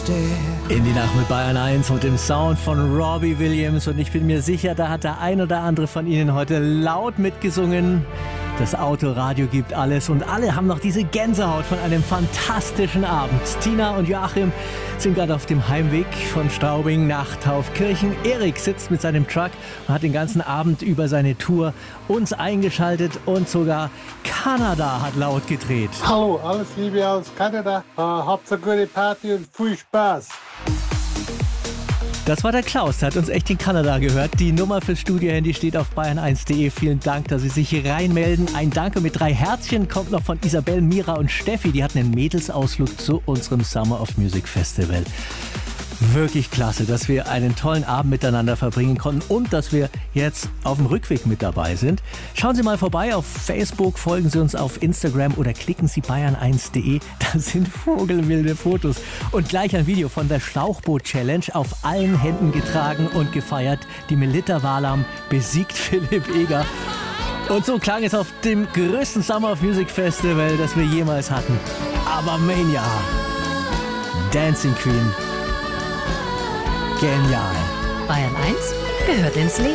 In die Nacht mit Bayern 1 und dem Sound von Robbie Williams. Und ich bin mir sicher, da hat der ein oder andere von Ihnen heute laut mitgesungen. Das Autoradio gibt alles und alle haben noch diese Gänsehaut von einem fantastischen Abend. Tina und Joachim sind gerade auf dem Heimweg von Straubing nach Taufkirchen. Erik sitzt mit seinem Truck und hat den ganzen Abend über seine Tour uns eingeschaltet und sogar Kanada hat laut gedreht. Hallo, alles Liebe aus Kanada. Habt eine gute Party und viel Spaß. Das war der Klaus, der hat uns echt in Kanada gehört. Die Nummer fürs Studio-Handy steht auf bayern1.de. Vielen Dank, dass Sie sich hier reinmelden. Ein Danke mit 3 Herzchen kommt noch von Isabel, Mira und Steffi. Die hatten einen Mädelsausflug zu unserem Summer of Music Festival. Wirklich klasse, dass wir einen tollen Abend miteinander verbringen konnten und dass wir jetzt auf dem Rückweg mit dabei sind. Schauen Sie mal vorbei auf Facebook, folgen Sie uns auf Instagram oder klicken Sie bayern1.de. Da sind vogelwilde Fotos und gleich ein Video von der Schlauchboot-Challenge auf allen Händen getragen und gefeiert. Die Melitta Walam besiegt Philipp Eger. Und so klang es auf dem größten Summer of Music Festival, das wir jemals hatten. Aber Mania, Dancing Queen. Genial. Bayern 1 gehört ins Leben.